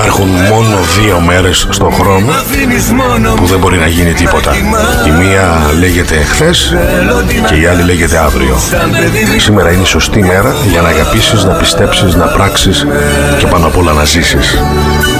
υπάρχουν μόνο 2 μέρες στον χρόνο που δεν μπορεί να γίνει τίποτα. Η μία λέγεται χθες και η άλλη λέγεται αύριο. Σήμερα είναι η σωστή μέρα για να αγαπήσεις, να πιστέψεις, να πράξεις και πάνω απ' όλα να ζήσεις.